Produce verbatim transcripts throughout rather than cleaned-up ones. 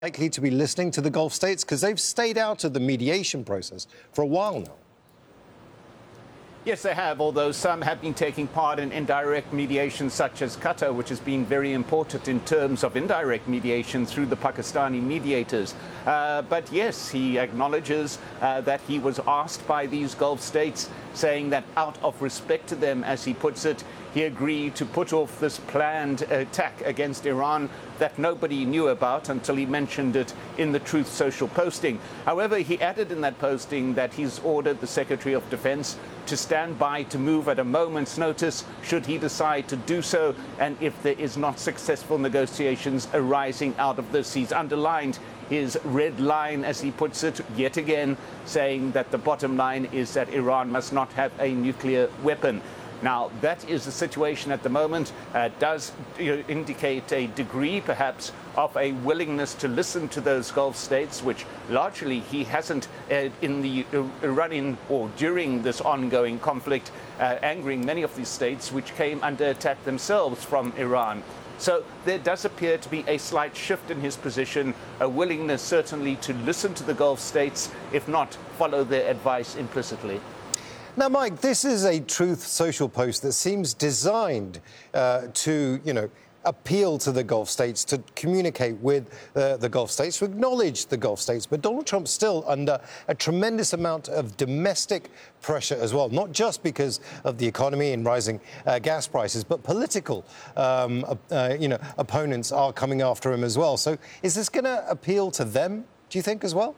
likely to be listening to the Gulf states? Because they've stayed out of the mediation process for a while now. Yes, they have, although some have been taking part in indirect mediation, such as Qatar, which has been very important in terms of indirect mediation through the Pakistani mediators. Uh, but yes, he acknowledges uh, that he was asked by these Gulf states, saying that out of respect to them, as he puts it, he agreed to put off this planned attack against Iran that nobody knew about until he mentioned it in the Truth Social posting. However, he added in that posting that he's ordered the Secretary of Defense to stand by to move at a moment's notice should he decide to do so, and if there is not successful negotiations arising out of this. He's underlined his red line, as he puts it, yet again, saying that the bottom line is that Iran must not have a nuclear weapon. Now, that is the situation at the moment. Uh, does you know, indicate a degree, perhaps, of a willingness to listen to those Gulf states, which largely he hasn't uh, in the uh, Iranian or during this ongoing conflict, uh, angering many of these states which came under attack themselves from Iran. So there does appear to be a slight shift in his position, a willingness certainly to listen to the Gulf states, if not follow their advice implicitly. Now, Mike, this is a Truth Social post that seems designed uh, to, you know, appeal to the Gulf states, to communicate with uh, the Gulf states, to acknowledge the Gulf states. But Donald Trump's still under a tremendous amount of domestic pressure as well, not just because of the economy and rising uh, gas prices, but political, um, uh, you know, opponents are coming after him as well. So is this going to appeal to them, do you think, as well?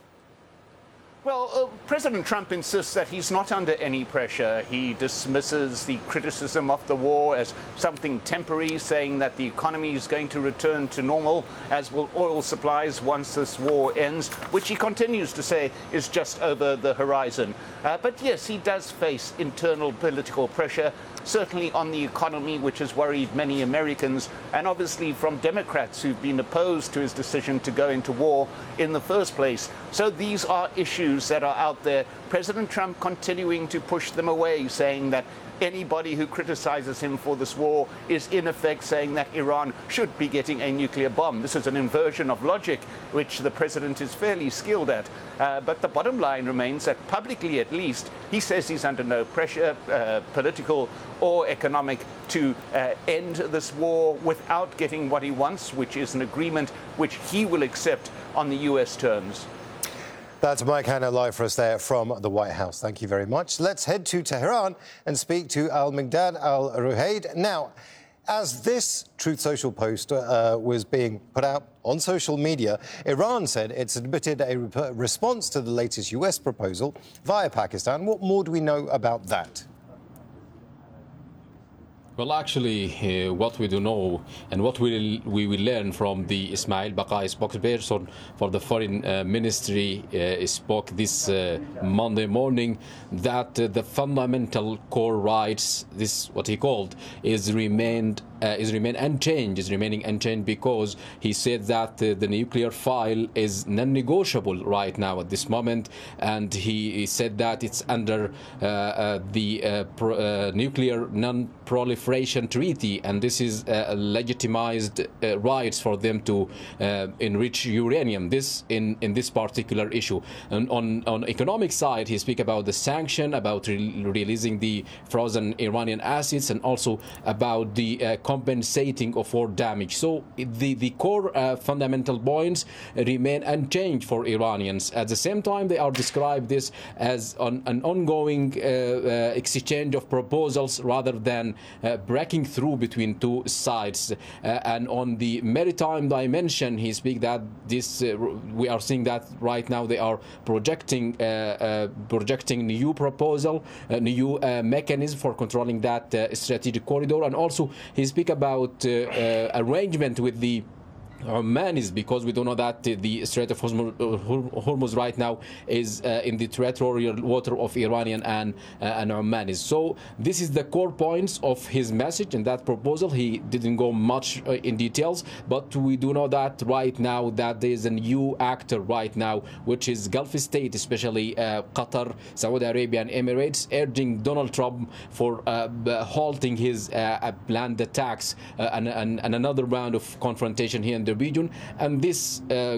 Well, uh, President Trump insists that he's not under any pressure. He dismisses the criticism of the war as something temporary, saying that the economy is going to return to normal, as will oil supplies once this war ends, which he continues to say is just over the horizon. Uh, but yes, he does face internal political pressure, certainly on the economy, which has worried many Americans, and obviously from Democrats who've been opposed to his decision to go into war in the first place. So these are issues that are out there. President Trump continuing to push them away, saying that anybody who criticizes him for this war is in effect saying that Iran should be getting a nuclear bomb. This is an inversion of logic, which the president is fairly skilled at. Uh, but the bottom line remains that publicly, at least, he says he's under no pressure, uh, political or economic, to uh, end this war without getting what he wants, which is an agreement which he will accept on the U S terms. That's Mike Hanna live for us there from the White House. Thank you very much. Let's head to Tehran and speak to Al-Miqdad Al-Ruhaid. Now, as this Truth Social post uh, was being put out on social media, Iran said it's admitted a re- response to the latest U S proposal via Pakistan. What more do we know about that? Well, actually, uh, what we do know and what we we will learn from the Ismail Baqai spokesperson for the foreign uh, ministry uh, spoke this uh, Monday morning that uh, the fundamental core rights, this what he called, is remained uh, is remain unchanged, is remaining unchanged because he said that uh, the nuclear file is non-negotiable right now at this moment, and he, he said that it's under uh, uh, the uh, pro, uh, nuclear non-proliferation treaty, and this is uh, legitimized uh, rights for them to uh, enrich uranium. This in in this particular issue. And on on economic side, he speak about the sanction, about re releasing the frozen Iranian assets, and also about the uh, compensating of war damage. So the the core uh, fundamental points remain unchanged for Iranians. At the same time, they are described this as an, an ongoing uh, uh, exchange of proposals rather than uh, breaking through between two sides. Uh, and on the maritime dimension, he speak that this uh, we are seeing that right now they are projecting uh, uh, projecting new proposal, a new uh, mechanism for controlling that uh, strategic corridor, and also he speak about uh, uh, arrangement with the Omanis, because we do know that the Strait of Hormuz right now is uh, in the territorial water of Iranian and uh, and Omanis. So this is the core points of his message and that proposal. He didn't go much uh, in details, but we do know that right now that there is a new actor right now, which is Gulf state, especially uh, Qatar, Saudi Arabia, and Emirates, urging Donald Trump for uh, halting his uh, planned attacks uh, and, and, and another round of confrontation here in the region. And this uh,